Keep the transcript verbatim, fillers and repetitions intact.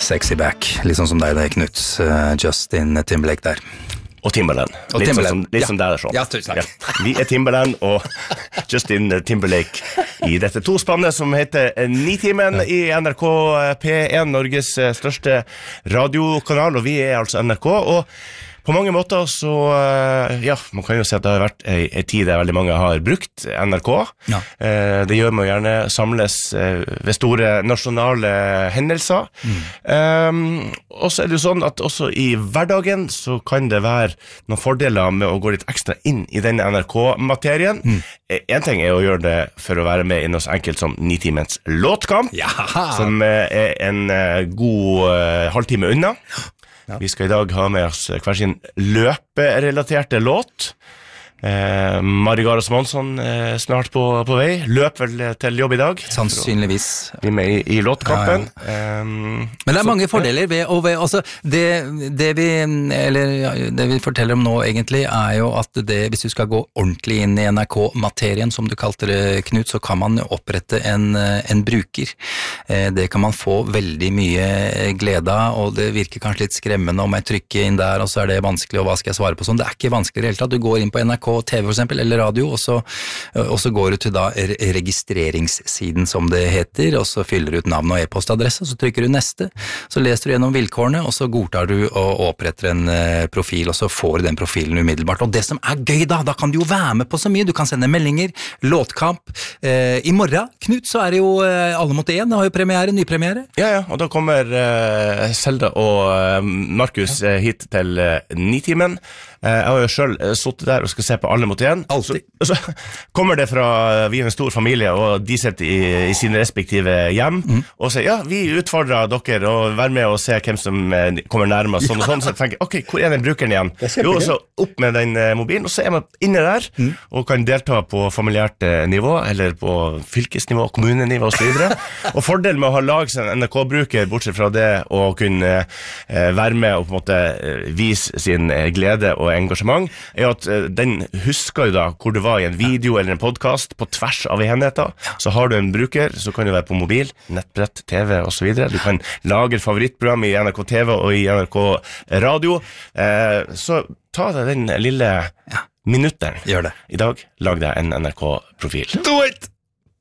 Sexy back, litt sånn som deg det, Knut. Uh, Justin Timberlake der. Og Timberland. Og litt Timberland. sånn som, litt ja. som der er sånn. Ja, tusen takk. Ja. Vi er Timberland og Justin Timberlake i dette tospannet som heter Nitimen ja. I N R K P én, Norges største radiokanal, og vi er altså N R K, og på mange måter så, ja, man kan jo si at det har vært en tid der veldig mange har brukt N R K. Ja. Det gjør man gjerne samles ved store nasjonale hendelser. Mm. Um, og så er det jo sånn at også i hverdagen så kan det være noen fordeler med å gå litt ekstra inn i denne N R K-materien. Mm. En ting er å gjøre det for å være med i noe så enkelt som Nitimens låtkamp, Jaha. Som er en god uh, halvtime unna. Ja. Vi skal i dag ha med oss hver sin løperelaterte låt. Eh, Marigara Smånsson eh, snart på, på vei. Løp vel til jobb i dag. Sannsynligvis. Vi er med i, i låtkampen. Ja, ja. Um, Men det er så, mange fordeler ved, og ved altså, det, det, vi, eller, ja, det vi forteller om nå egentlig er jo at det, hvis du skal gå ordentlig inn i N R K-materien, som du kalte det, Knut, så kan man opprette en, en bruker. Eh, det kan man få veldig mye glede av, og det virker kanskje litt skremmende om jeg trykker inn der, og så er det vanskelig, og hva skal jeg svare på sånn. Det er ikke vanskelig i det hele tatt. Du går inn på N R K T V for eksempel, eller radio, og så, og så går du til da registreringssiden som det heter, og så fyller du ut navn og e-postadresse, så trykker du neste, så leser du gjennom vilkårene, og så godtar du og oppretter en profil, og så får du den profilen umiddelbart. Og det som er gøy da, da kan du jo være med på så mye, du kan sende meldinger, låtkamp. Eh, I morgen, Knut, så er det jo eh, Alle mot én, det har jo premiere, nypremiere. Ja, ja, og da kommer eh, Selda og eh, Markus eh, hit til eh, Nitimen. Eh, jeg har jo selv eh, suttet der og skal se på Alle mot én. Så, så kommer det fra, vi er en stor familie, og de sitter i, i sine respektive hjem, mm. og sier, ja, vi utfordrer dere å være med og se hvem som eh, kommer nærmest, sånn og sånn, så jeg tenker, ok, hvor er den brukeren igjen? Jo, så opp med den eh, mobilen, og så er man inne der, mm. og kan delta på familiært eh, nivå, eller på fylkesnivå, kommunenivå og så videre. Og fordelen med å ha lag som N R K-bruker, bortsett fra det, å kunne eh, være med og på en måte eh, vise sin eh, glede og engasjement, er at eh, den husker jo da hvor du var i en video eller en podcast på tvers av enheter. Så har du en bruker, så kan du være på mobil, nettbrett, T V og så videre. Du kan lage favorittprogram i N R K T V og i N R K Radio. Eh, så ta deg den lille minutteren. Gjør det. I dag, lag deg en N R K-profil. Do it!